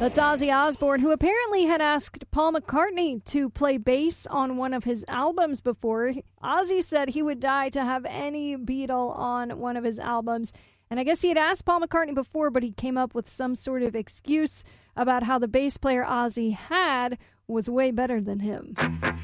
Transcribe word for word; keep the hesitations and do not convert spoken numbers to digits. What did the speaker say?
That's Ozzy Osbourne, who apparently had asked Paul McCartney to play bass on one of his albums before. Ozzy said he would die to have any Beatle on one of his albums. And I guess he had asked Paul McCartney before, but he came up with some sort of excuse about how the bass player Ozzy had was way better than him.